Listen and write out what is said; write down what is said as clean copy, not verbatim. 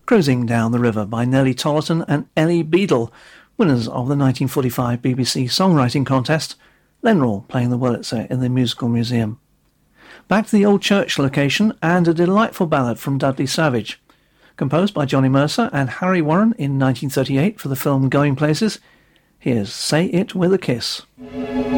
Cruising Down the River by Nellie Tollerton and Ellie Beadle, winners of the 1945 BBC Songwriting Contest, Lenroll playing the Wurlitzer in the Musical Museum. Back to the Old Church location and a delightful ballad from Dudley Savage. Composed by Johnny Mercer and Harry Warren in 1938 for the film Going Places, here's Say It With a Kiss.